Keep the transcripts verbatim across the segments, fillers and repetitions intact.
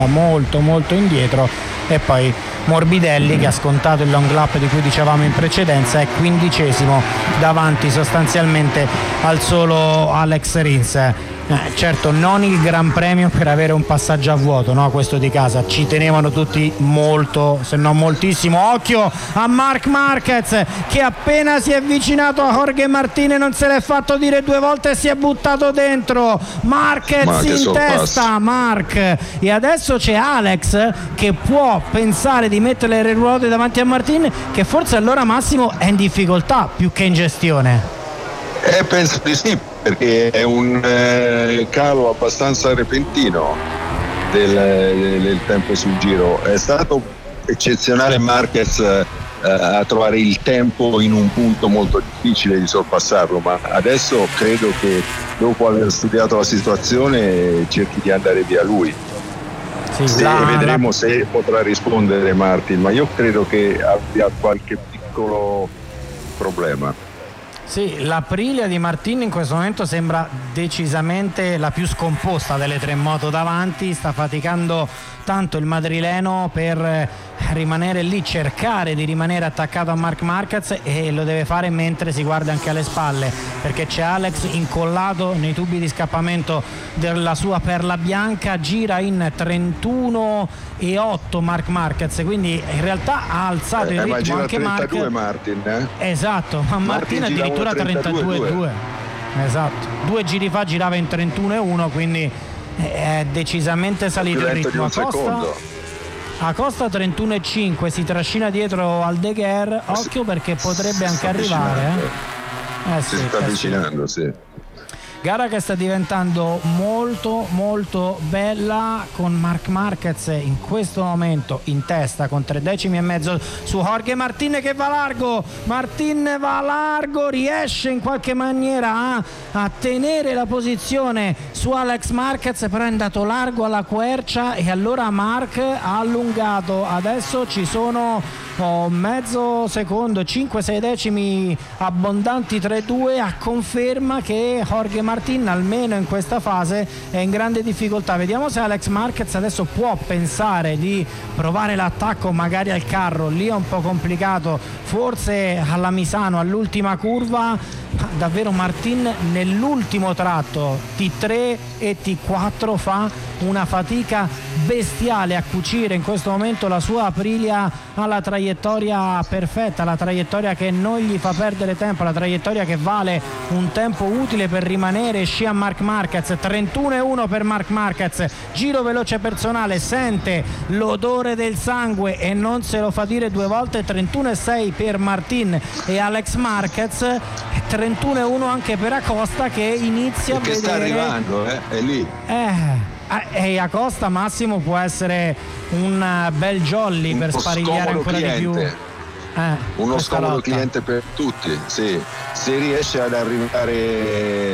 molto molto indietro, e poi Morbidelli che ha scontato il long lap di cui dicevamo in precedenza, è quindicesimo davanti sostanzialmente al solo Alex Rins. Eh, certo, non il gran premio per avere un passaggio a vuoto, no? Questo di casa, ci tenevano tutti molto, se non moltissimo. Occhio a Marc Marquez che appena si è avvicinato a Jorge Martin non se l'è fatto dire due volte e si è buttato dentro. Marquez Ma in testa, Marc, e adesso c'è Alex che può pensare di mettere le ruote davanti a Martin, che forse allora Massimo è in difficoltà più che in gestione. Eh, penso di sì, perché è un eh, calo abbastanza repentino del, del, del tempo sul giro. È stato eccezionale Marquez eh, a trovare il tempo in un punto molto difficile di sorpassarlo, ma adesso credo che dopo aver studiato la situazione cerchi di andare via lui. Sì, se, la, vedremo la... se potrà rispondere Martin, ma io credo che abbia qualche piccolo problema. Sì, l'Aprilia di Martin in questo momento sembra decisamente la più scomposta delle tre moto davanti, sta faticando tanto il madrileno per rimanere lì, cercare di rimanere attaccato a Marc Marquez, e lo deve fare mentre si guarda anche alle spalle, perché c'è Alex incollato nei tubi di scappamento della sua perla bianca, gira in trentuno e otto Marc Marquez, quindi in realtà ha alzato eh, il ritmo anche trentadue Marc. Martin, eh? Esatto, ma Martin, Martin addirittura trentadue e due. Esatto, due giri fa girava in trentuno e uno, quindi è decisamente salito il ritmo. Acosta, Acosta trentuno e cinque, si trascina dietro al De Guer, occhio perché potrebbe anche arrivare. Eh? Eh si sì, sta eh avvicinando, sì. sì. Gara che sta diventando molto molto bella, con Marc Marquez in questo momento in testa con tre decimi e mezzo su Jorge Martin che va largo. Martin va largo, riesce in qualche maniera a, a tenere la posizione su Alex Marquez, però è andato largo alla quercia e allora Marc ha allungato. Adesso ci sono oh, mezzo secondo, cinque sei decimi abbondanti tre due, a conferma che Jorge Martin almeno in questa fase è in grande difficoltà. Vediamo se Alex Marquez adesso può pensare di provare l'attacco magari al carro, lì è un po' complicato, forse alla Misano all'ultima curva. Davvero Martin nell'ultimo tratto T tre e T quattro fa una fatica bestiale a cucire in questo momento la sua Aprilia alla traiettoria perfetta, la traiettoria che non gli fa perdere tempo, la traiettoria che vale un tempo utile per rimanere scia Marc Marquez. trentuno e uno per Marc Marquez, giro veloce personale, sente l'odore del sangue e non se lo fa dire due volte. trentuno e sei per Martin e Alex Marquez, trentuno e uno anche per Acosta che inizia che a vedere, sta arrivando, eh? È lì. Eh, e Acosta Massimo può essere un bel jolly per sparigliare ancora cliente. di più. Eh, uno scomodo lotta. cliente per tutti, sì. Se riesce ad arrivare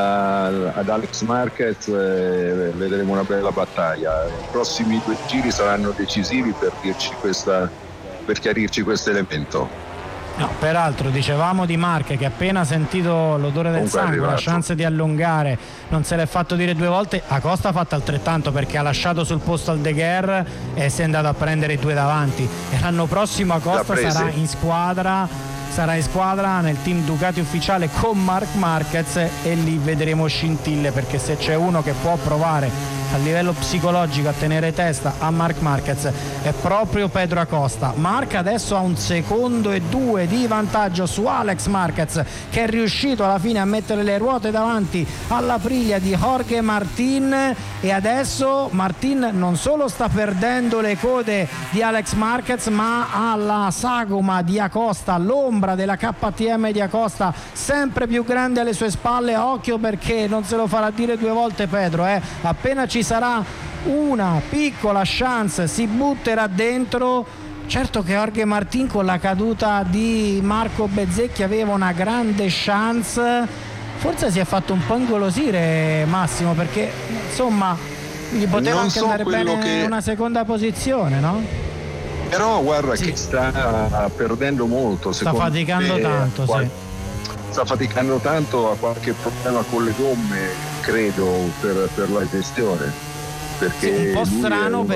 uh, ad Alex Marquez eh, vedremo una bella battaglia. I prossimi due giri saranno decisivi per dirci questa, per chiarirci questo elemento. No, peraltro dicevamo di Marc che appena sentito l'odore del Comunque sangue, la chance di allungare, non se l'è fatto dire due volte. Acosta ha fatto altrettanto perché ha lasciato sul posto al De Guer e si è andato a prendere i due davanti, e l'anno prossimo Acosta sarà in squadra sarà in squadra nel team Ducati ufficiale con Marc Marquez, e lì vedremo scintille, perché se c'è uno che può provare a livello psicologico a tenere testa a Marc Marquez è proprio Pedro Acosta. Marc adesso ha un secondo e due di vantaggio su Alex Marquez, che è riuscito alla fine a mettere le ruote davanti all'Aprilia di Jorge Martin, e adesso Martin non solo sta perdendo le code di Alex Marquez, ma ha la sagoma di Acosta, l'ombra della K T M di Acosta sempre più grande alle sue spalle. Occhio perché non se lo farà dire due volte Pedro, eh. appena ci sarà una piccola chance si butterà dentro. Certo che Jorge Martin con la caduta di Marco Bezzecchi aveva una grande chance, forse si è fatto un po' ingolosire Massimo, perché insomma gli poteva non anche so andare bene che... una seconda posizione, no? Però guarda sì. che sta perdendo molto, sta faticando me, tanto qual... sì. sta faticando tanto, ha qualche problema con le gomme credo per, per la gestione, perché sì, un po' strano uno...